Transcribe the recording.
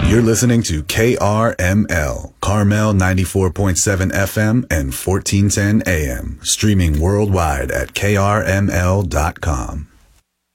You're listening to KRML, Carmel 94.7 FM and 1410 AM, streaming worldwide at krml.com.